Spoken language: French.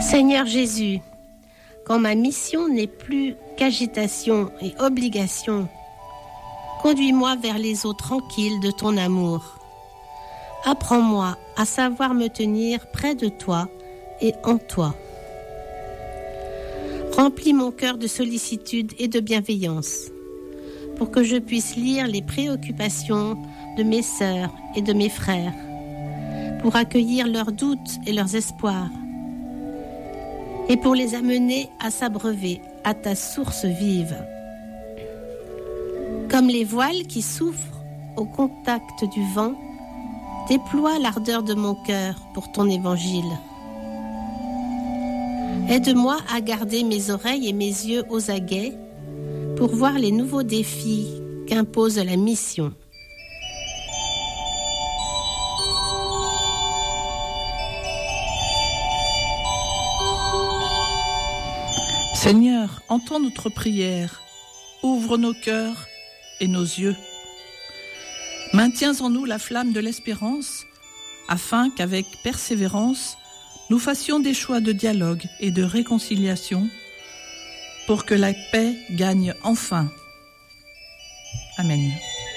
Seigneur Jésus, quand ma mission n'est plus qu'agitation et obligation, conduis-moi vers les eaux tranquilles de ton amour. Apprends-moi à savoir me tenir près de toi et en toi. Remplis mon cœur de sollicitude et de bienveillance pour que je puisse lire les préoccupations de mes sœurs et de mes frères, pour accueillir leurs doutes et leurs espoirs, et pour les amener à s'abreuver à ta source vive. Comme les voiles qui souffrent au contact du vent, déploie l'ardeur de mon cœur pour ton évangile. Aide-moi à garder mes oreilles et mes yeux aux aguets pour voir les nouveaux défis qu'impose la mission. Seigneur, entends notre prière, ouvre nos cœurs et nos yeux. Maintiens en nous la flamme de l'espérance, afin qu'avec persévérance, nous fassions des choix de dialogue et de réconciliation, pour que la paix gagne enfin. Amen.